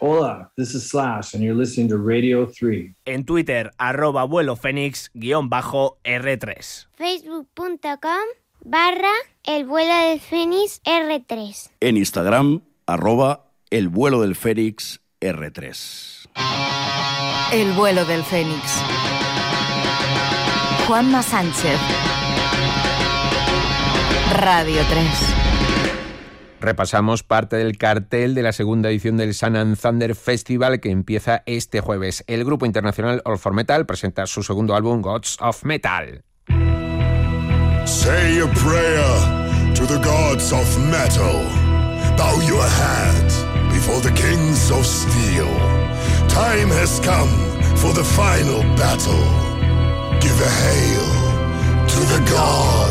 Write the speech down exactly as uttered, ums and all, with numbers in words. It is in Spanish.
Hola, this is Slash, and you're listening to Radio three. En Twitter, arroba vuelo fénix guión bajo R tres. Facebook.com barra el vuelo del Fénix R tres. En Instagram, arroba el vuelo del Fénix R tres. El vuelo del Fénix. Juanma Sánchez. Radio tres. Repasamos parte del cartel de la segunda edición del Sun and Thunder Festival que empieza este jueves. El grupo internacional All for Metal presenta su segundo álbum, Gods of Metal. Say a prayer to the gods of metal. Bow your head before the kings of steel. Time has come for the final battle. Give a hail to the gods.